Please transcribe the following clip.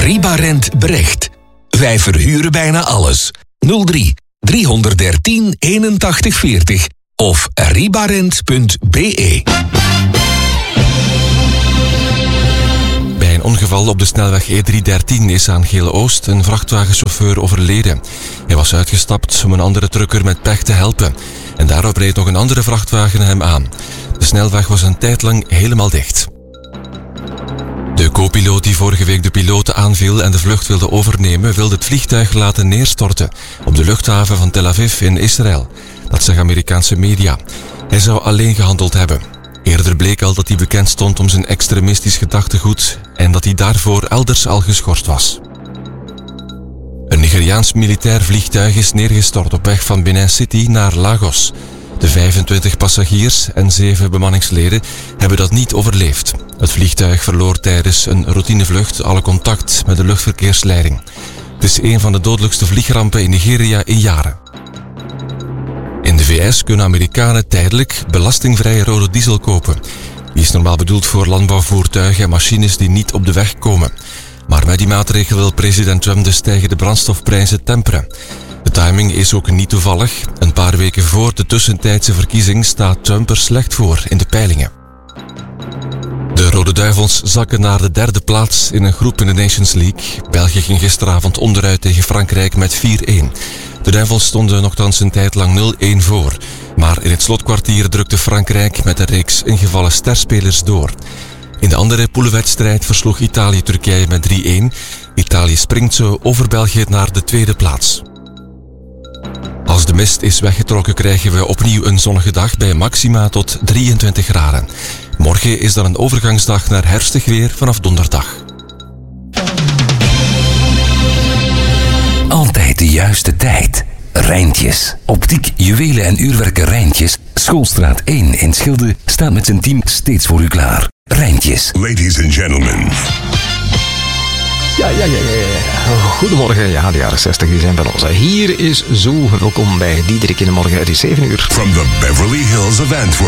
Ribarent Brecht. Wij verhuren bijna alles. 03 313 81 40 of ribarent.be. Bij een ongeval op de snelweg E313 is aan Gele-Oost een vrachtwagenchauffeur overleden. Hij was uitgestapt om een andere trucker met pech te helpen. En daarop reed nog een andere vrachtwagen hem aan. De snelweg was een tijd lang helemaal dicht. De co-piloot die vorige week de piloten aanviel en de vlucht wilde overnemen, wilde het vliegtuig laten neerstorten op de luchthaven van Tel Aviv in Israël. Dat zeggen Amerikaanse media. Hij zou alleen gehandeld hebben. Eerder bleek al dat hij bekend stond om zijn extremistisch gedachtegoed en dat hij daarvoor elders al geschorst was. Een Nigeriaans militair vliegtuig is neergestort op weg van Benin City naar Lagos. De 25 passagiers en 7 bemanningsleden hebben dat niet overleefd. Het vliegtuig verloor tijdens een routinevlucht alle contact met de luchtverkeersleiding. Het is een van de dodelijkste vliegrampen in Nigeria in jaren. In de VS kunnen Amerikanen tijdelijk belastingvrije rode diesel kopen. Die is normaal bedoeld voor landbouwvoertuigen en machines die niet op de weg komen. Maar met die maatregel wil president Trump de stijgende brandstofprijzen temperen. De timing is ook niet toevallig. Een paar weken voor de tussentijdse verkiezing staat Trump er slecht voor in de peilingen. De Rode Duivels zakken naar de 3e plaats in een groep in de Nations League. België ging gisteravond onderuit tegen Frankrijk met 4-1. De Duivels stonden nogthans een tijd lang 0-1 voor. Maar in het slotkwartier drukte Frankrijk met een reeks ingevallen sterspelers door. In de andere poelenwedstrijd versloeg Italië Turkije met 3-1. Italië springt zo over België naar de 2e plaats. Als de mist is weggetrokken krijgen we opnieuw een zonnige dag bij maxima tot 23 graden. Morgen is dan een overgangsdag naar herfstig weer vanaf donderdag. Altijd de juiste tijd. Rijntjes. Optiek, juwelen en uurwerken Rijntjes. Schoolstraat 1 in Schilde staat met zijn team steeds voor u klaar. Rijntjes. Ladies and gentlemen. Ja. Goedemorgen. Ja, de jaren 60 die zijn bij ons. Hier is Zo. Welkom bij Diederik in de Morgen. Het is 7 uur. From the Beverly Hills of Antwerp.